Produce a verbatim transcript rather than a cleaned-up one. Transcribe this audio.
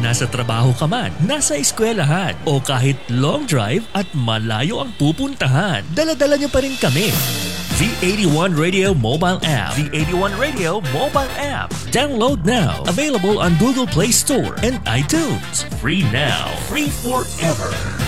Nasa trabaho ka man, nasa eskwelahan, o kahit long drive at malayo ang pupuntahan, dala-dala niyo pa rin kami. V eighty-one Radio Mobile App. V eighty-one Radio Mobile App. Download now. Available on Google Play Store and iTunes. Free now. Free forever.